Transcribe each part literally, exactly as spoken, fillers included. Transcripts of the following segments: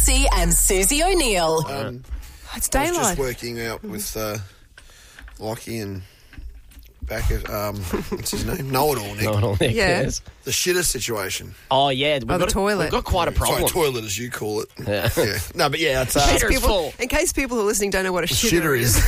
Massey and Susie O'Neill. Um, It's I was daylight. just working out with uh, Lockie and Backer, um, what's his name? Know-it-all, Nick. Know-it-all, Nick, Yeah. yes. The shitter situation. Oh, yeah. We've Oh, the got, toilet. We've got quite a problem. Sorry, toilet as you call it. Yeah. Yeah. No, but yeah, it's... Uh, Shitter's People- full. in case people who are listening don't know what a shitter, shitter is.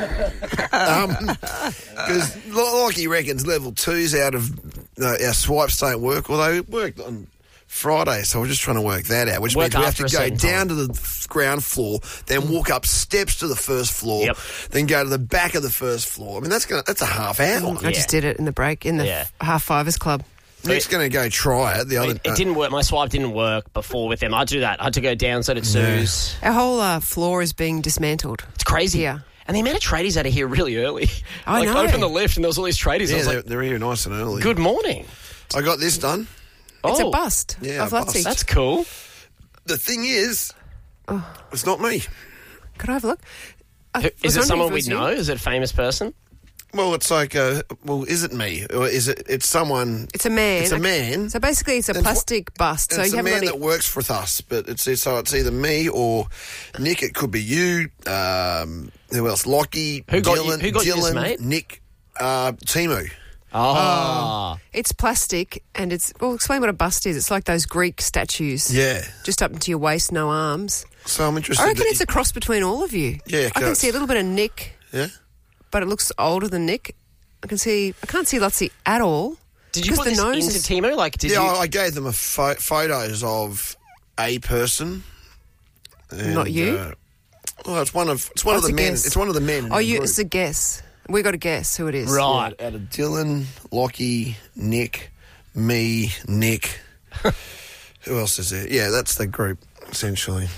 Because um, Lockie reckons level two's out of... Uh, our swipes don't work, although it worked on Friday, so we're just trying to work that out, which Work means we have after to a go certain down to the ground floor, then walk up steps to the first floor, Yep. then go to the back of the first floor. I mean, that's gonna that's a half hour. I just did it in the break in the Yeah. half fivers club. Nick's going to go try it. The other It, it didn't work. My swipe didn't work before with them. I do that. I had to go down so did Sue's. Our whole uh, floor is being dismantled. It's crazy. Yeah. And the amount of tradies out of here really early. I like, know. open the lift and there was all these tradies. I Yeah, was they're, like, they're here nice and early. good morning. I got this done. It's Oh, a bust Yeah, of a bust. Lutzi. That's cool. The thing is, Oh. it's not me. Could I have a look? I Who- was Is it wondering someone if we was you. know? Is it a famous person? Well, it's like, uh, well, is it me? Or is it, it's someone... It's a man. It's a man. So basically, it's a And it's plastic bust. So it's you a haven't man got that any... works with us, but it's so it's either me or Nick. It could be you. Um, who else? Lockie, Who got you- Dylan, who got you this, Dylan, mate? Nick, uh, Timu. Oh. It's plastic, and it's... Well, explain what a bust is. It's like those Greek statues. Yeah. Just up into your waist, no arms. So I'm interested. I reckon that it's a cross between all of you. Yeah, I can it's- see a little bit of Nick, yeah. but it looks older than Nick. I can see... I can't see Lutzi at all. Did you because put the this nose into is- Timo? Like, did yeah, you? I, I gave them a pho- photos of a person. and, Not you? Uh, well, it's one of it's one Oh, of the it's a men. guess. It's one of the men. in Oh, the you, group. it's a guess. We got to guess who it is. Right. Out of Dylan, Lockie, Nick, me, Nick. Who else is there? Yeah, that's the group essentially.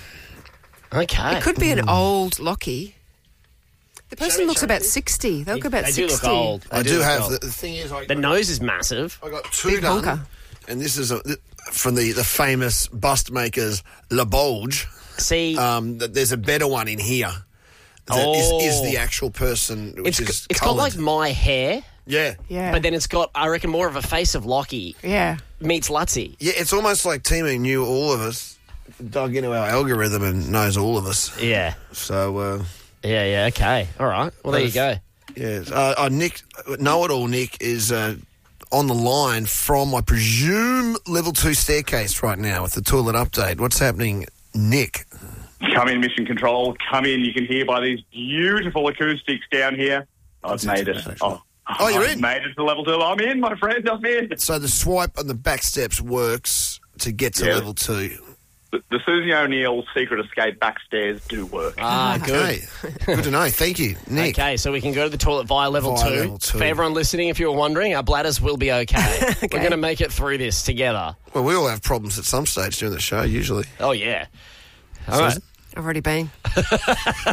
Okay. It could be an old Lockie. The person me, looks show about me. sixty. They look about They do sixty. look old. They I do look have. old. The, the thing is, I, The nose is massive. I got two Big done, honker. and this is a, from the the famous bust makers La Bolge. See, Um, th- there's a better one in here. That is, Oh. is the actual person, which it's is it's got coloured. like my hair, yeah. Yeah. but then it's got, I reckon, more of a face of Lockie Yeah. meets Lutzi. Yeah, it's almost like Timu knew all of us, dug into our algorithm and knows all of us. Yeah. So, uh, Yeah, yeah, okay. All right. Well, there you go. yeah. Uh, uh, Nick, know-it-all Nick is uh, on the line from, I presume, level two staircase right now with the toilet update. What's happening, Nick? Come in, Mission Control. Come in. You can hear by these beautiful acoustics down here. I've That's made it. interesting, actually. Oh, Oh, you're I've in? made it to level two. I'm in, my friend. I'm in. So the swipe on the back steps works to get to Yeah. level two. The, the Susie O'Neill secret escape backstairs do work. Ah, good. Okay. Good to know. Thank you, Nick. Okay, so we can go to the toilet via level, Via two. level two. For everyone listening, if you were wondering, our bladders will be okay. We're going to make it through this together. Well, we all have problems at some stage during the show, usually. Oh, yeah. All So right. is- I've already been.